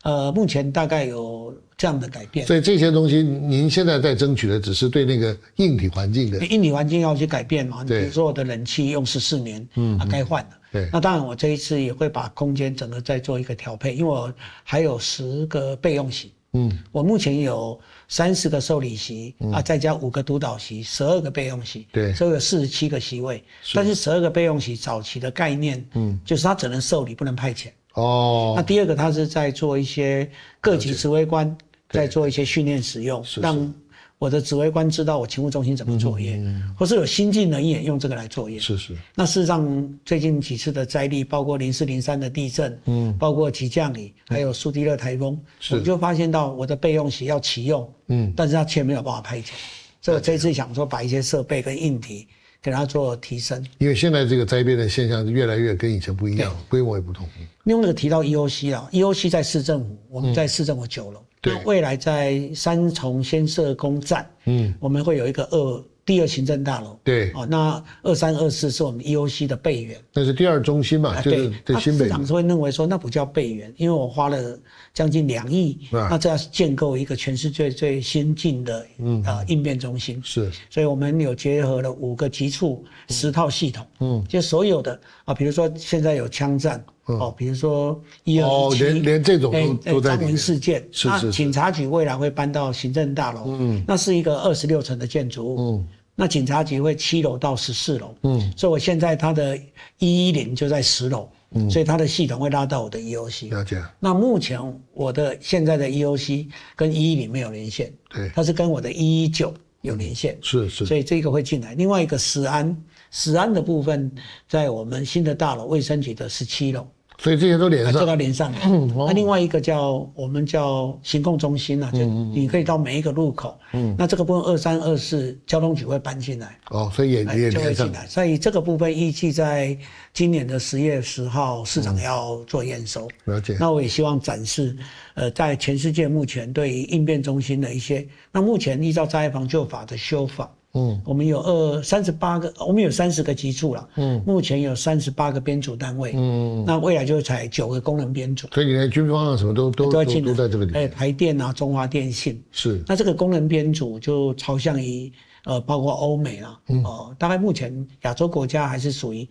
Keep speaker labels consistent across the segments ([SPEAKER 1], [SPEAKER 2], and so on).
[SPEAKER 1] 目前大概有这样的改变。
[SPEAKER 2] 所以这些东西，您现在在争取的只是对那个硬体环境的。
[SPEAKER 1] 硬体环境要去改变嘛？比如说我的冷气用14年，该换了。
[SPEAKER 2] 对。
[SPEAKER 1] 那当然，我这一次也会把空间整个再做一个调配，因为我还有10个备用席。我目前有30个受理席再加5个督导席，12个备用席，
[SPEAKER 2] 对，
[SPEAKER 1] 所以有47个席位。但是12个备用席早期的概念，就是它只能受理，不能派遣。那第二个，它是在做一些各级指挥官在做一些训练使用，让我的指挥官知道我勤务中心怎么作业，或是有新进人员用这个来作业。那事实上，最近几次的灾例，包括04、03的地震，包括急降雨，还有苏迪勒台风，我们就发现到我的备用席要启用，但是它却没有办法派遣。所以我这次想说，把一些设备跟硬体给它做提升。
[SPEAKER 2] 因为现在这个灾变的现象越来越跟以前不一样，规模也不同。
[SPEAKER 1] 另外一个提到 EOC 啦 ，EOC 在市政府，我们在市政府9楼。那未来在3重先设工站，我们会有一个第2行政大楼。
[SPEAKER 2] 对。
[SPEAKER 1] 那23、24是我们 EOC 的备园。
[SPEAKER 2] 那是第2中心嘛？就是新北。
[SPEAKER 1] 市长会认为说那不叫备园，因为我花了将近2亿，那这要建构一个全世界最先进的应变中心。
[SPEAKER 2] 是。所
[SPEAKER 1] 以我们有结合了5个级处10套系统，就所有的比如说现在有枪战。比如说1217，
[SPEAKER 2] 连这种都在里面。
[SPEAKER 1] 张文事件，
[SPEAKER 2] 是
[SPEAKER 1] 警察局未来会搬到行政大楼，那是一个26层的建筑物，那警察局会7楼到14楼，所以我现在它的110就在10楼，所以它的系统会拉到我的 EOC。
[SPEAKER 2] 了解。
[SPEAKER 1] 那目前我的现在的 EOC 跟110没有连线，
[SPEAKER 2] 对，
[SPEAKER 1] 它是跟我的119有连线，
[SPEAKER 2] 是，
[SPEAKER 1] 所以这个会进来。另外一个食安的部分，在我们新的大楼卫生局的17楼。
[SPEAKER 2] 所以这些都连上，
[SPEAKER 1] 这个连上来。那另外一个我们叫行控中心就你可以到每一个路口。那这个部分23、24交通局会搬进来。
[SPEAKER 2] 所以也
[SPEAKER 1] 就会进来。所以这个部分预计在今年的10月10号市场要做验收。
[SPEAKER 2] 了解。
[SPEAKER 1] 那我也希望展示，在全世界目前对于应变中心的一些，那目前依照灾害防救法的修法。我们有38个，我们有30个级处了。目前有38个编组单位。那未来就采9个功能编组。
[SPEAKER 2] 所以你连军方什么都在这个里面。
[SPEAKER 1] 台电啊，中华电信
[SPEAKER 2] 是。
[SPEAKER 1] 那这个功能编组就朝向于包括欧美啦，大概目前亚洲国家还是属于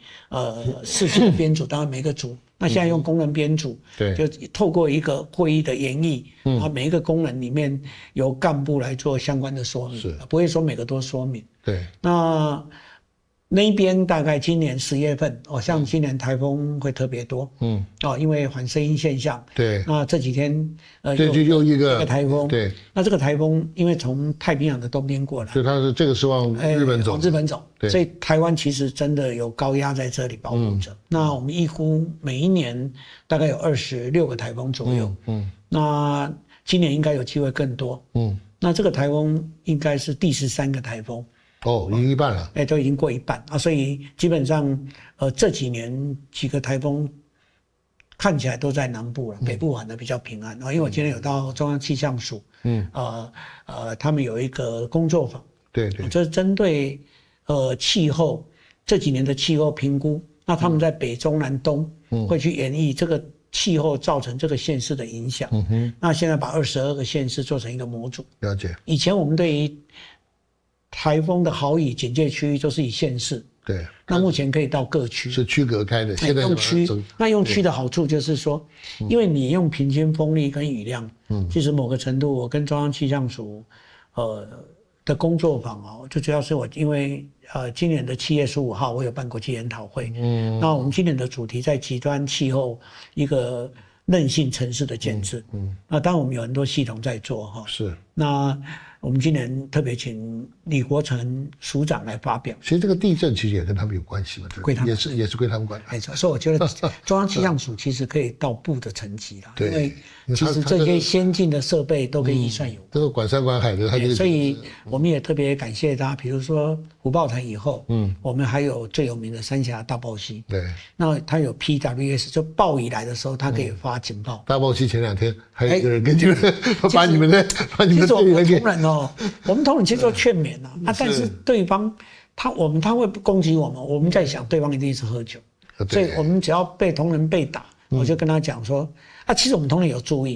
[SPEAKER 1] 4级的编组，当然每个组。那现在用功能编组，
[SPEAKER 2] 对，
[SPEAKER 1] 就透过一个会议的演绎，每一个功能里面由干部来做相关的说明，不会说每个都说明。
[SPEAKER 2] 对，
[SPEAKER 1] 那一边大概今年10月份，像今年台风会特别多，因为反声音现象。
[SPEAKER 2] 对，
[SPEAKER 1] 那这几天
[SPEAKER 2] 这就又一个
[SPEAKER 1] 台风。
[SPEAKER 2] 对，
[SPEAKER 1] 那这个台风因为从太平洋的东边过来，
[SPEAKER 2] 所以它是这个是往日本走，
[SPEAKER 1] 往日本走。所以台湾其实真的有高压在这里保护着。那我们预估每一年大概有26个台风左右。那今年应该有机会更多。那这个台风应该是第13个台风。
[SPEAKER 2] 已经一半了。
[SPEAKER 1] 都已经过一半所以基本上这几年几个台风看起来都在南部了，北部反而比较平安因为我今天有到中央气象署，他们有一个工作坊，
[SPEAKER 2] 对，
[SPEAKER 1] 就是针对气候这几年的气候评估，那他们在北中南东会去演绎这个气候造成这个县市的影响。那现在把22个县市做成一个模组。
[SPEAKER 2] 了解。
[SPEAKER 1] 以前我们对于台风的豪雨警戒区域都是以县市，
[SPEAKER 2] 对，
[SPEAKER 1] 那目前可以到各区，
[SPEAKER 2] 是区隔开的。现在
[SPEAKER 1] 用区，那用区的好处就是说，因为你用平均风力跟雨量，其实某个程度，我跟中央气象署的工作坊最主要是我因为今年的7月15号我有办国际研讨会，那我们今年的主题在极端气候一个韧性城市的建设，那当然我们有很多系统在做
[SPEAKER 2] 是。
[SPEAKER 1] 那我们今年特别请李国成署长来发表。
[SPEAKER 2] 其实这个地震其实也跟他们有关系嘛，
[SPEAKER 1] 归他们
[SPEAKER 2] 也是归他们管。
[SPEAKER 1] 没错，所以我觉得中央气象署其实可以到部的层级啦，
[SPEAKER 2] 对，
[SPEAKER 1] 因为其实这些先进的设备都跟预算有关。
[SPEAKER 2] 这个管山管海的，
[SPEAKER 1] 所以我们也特别感谢他，比如说虎豹潭以后，我们还有最有名的三峡大豹溪，
[SPEAKER 2] 对，
[SPEAKER 1] 那它有 PWS， 就暴雨来的时候，它可以发警报。
[SPEAKER 2] 大豹溪前2天还有一个人跟你们把你们的
[SPEAKER 1] 其实我们同仁我们同仁其实都劝勉但是对方他会攻击我们，我们在想对方一定是喝酒，所以我们只要被同仁被打，我就跟他讲说其实我们同仁有注意。